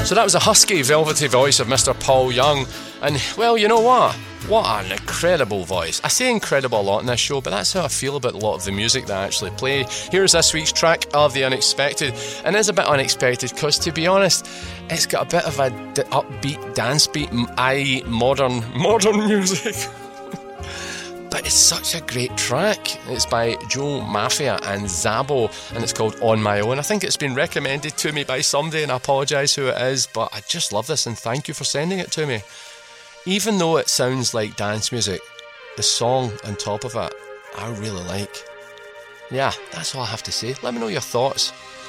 So that was a husky, velvety voice of Mr. Paul Young. And, well, you know what? What an incredible voice. I say incredible a lot in this show, but that's how I feel about a lot of the music that I actually play. Here's this week's track of The Unexpected. And it's a bit unexpected because, to be honest, it's got a bit of a upbeat dance beat, i.e. modern music. But it's such a great track. It's by Joe Mafia and Zabo, and it's called On My Own. I think it's been recommended to me by somebody, and I apologise who it is, but I just love this, and thank you for sending it to me. Even though it sounds like dance music, the song on top of it, I really like. Yeah, that's all I have to say. Let me know your thoughts.